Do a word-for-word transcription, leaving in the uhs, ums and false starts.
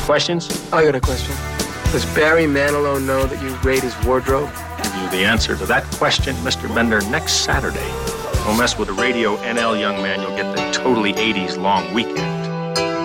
Questions? I got a question. Does Barry Manilow know that you raid his wardrobe? Give you the answer to that question, Mister Bender, next Saturday. Don't mess with the Radio N L, young man. You'll get the totally eighties long weekend.